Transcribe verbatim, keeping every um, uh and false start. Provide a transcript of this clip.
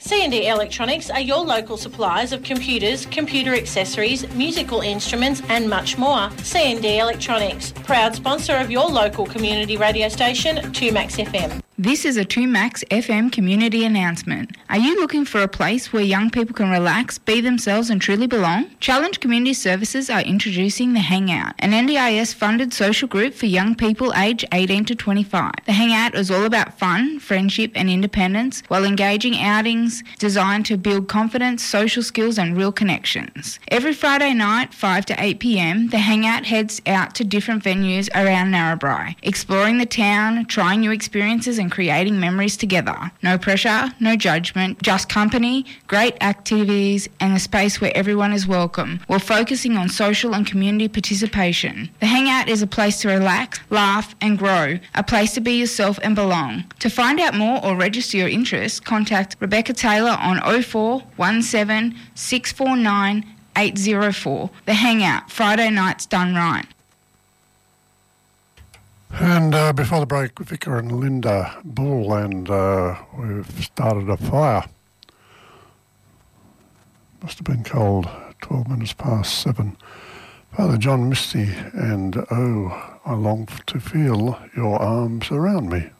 C and D Electronics are your local suppliers of computers, computer accessories, musical instruments and much more. C and D Electronics, proud sponsor of your local community radio station, two Max F M. This is a two Max F M community announcement. Are you looking for a place where young people can relax, be themselves and truly belong? Challenge Community Services are introducing The Hangout, an N D I S-funded social group for young people aged eighteen to twenty-five. The Hangout is all about fun, friendship and independence, while engaging outings designed to build confidence, social skills and real connections. Every Friday night, five to eight p.m, The Hangout heads out to different venues around Narrabri, exploring the town, trying new experiences and creating memories together. No pressure, no judgment, just company, great activities and a space where everyone is welcome, while focusing on social and community participation. The Hangout is a place to relax, laugh and grow, a place to be yourself and belong. To find out more or register your interest, contact Rebecca Taylor on oh four one seven six four nine eight oh four. The Hangout, Friday nights done right. And uh, before the break, Vicar and Linda Bull, and uh, we've started a fire. Must have been cold, twelve minutes past seven. Father John Misty and Oh, I Long to Feel Your Arms Around Me.